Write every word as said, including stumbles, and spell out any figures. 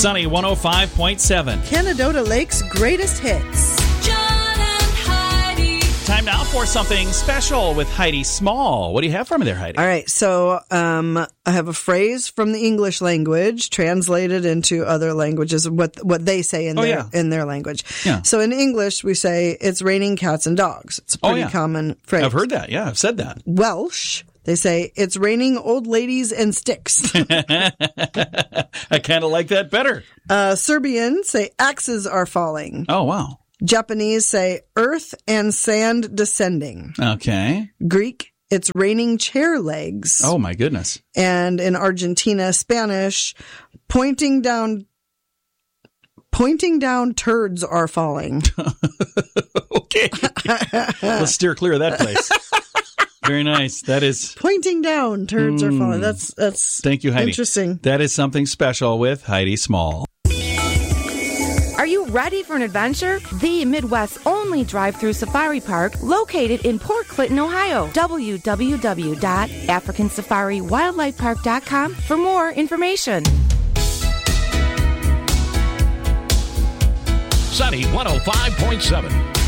Sunny one oh five point seven. Canadota Lake's greatest hits. John and Heidi. Time now for something special with Heidi Small. What do you have for me there, Heidi? All right, so um, I have a phrase from the English language translated into other languages, what what they say in Oh, their yeah. in their language. Yeah. So in English, we say it's raining cats and dogs. It's a Oh, pretty yeah. common phrase. I've heard that. Yeah, I've said that. Welsh, they say it's raining old ladies and sticks. I kind of like that better. uh, Serbian say axes are falling. Oh, wow. Japanese say earth and sand descending. Okay. Greek, it's raining chair legs. Oh, my goodness. And in Argentina, Spanish, pointing down, pointing down turds are falling. Okay. Let's steer clear of that place. Very nice. That is... Pointing down turds Mm. are falling. That's, that's Thank you, Heidi. interesting. That is something special with Heidi Small. Are you ready for an adventure? The Midwest's only drive-through safari park located in Port Clinton, Ohio. w w w dot african safari wildlife park dot com for more information. Sunny one oh five point seven.